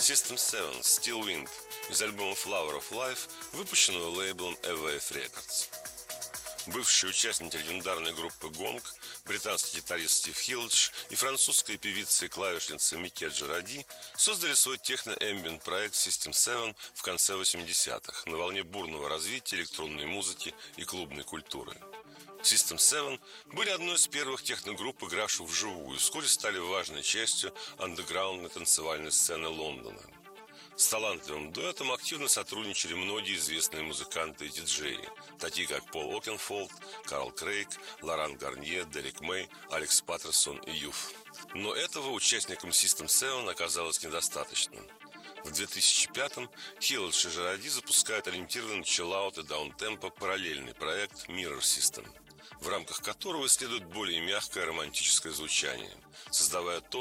System 7 Still Wind из альбома Flower of Life, выпущенного лейблом A Wave Records. Бывшие участники легендарной группы Gong, британский гитарист Стив Хиллидж и французская певица и клавишница Микки Джаради создали свой техно-эмбиент проект System 7 в конце 80-х на волне бурного развития электронной музыки и клубной культуры. System 7 были одной из первых техногрупп, игравших вживую, и вскоре стали важной частью андеграундной танцевальной сцены Лондона. С талантливым дуэтом активно сотрудничали многие известные музыканты и диджеи, такие как Пол Окенфолд, Карл Крейг, Лоран Гарнье, Дерек Мэй, Алекс Паттерсон и Юф. Но этого участникам System 7 оказалось недостаточно. В 2005-м Хиллидж и Джаради запускают ориентированный на чиллаут и даунтемпо параллельный проект Mirror System, в рамках которого исследуют более мягкое романтическое звучание, создавая тон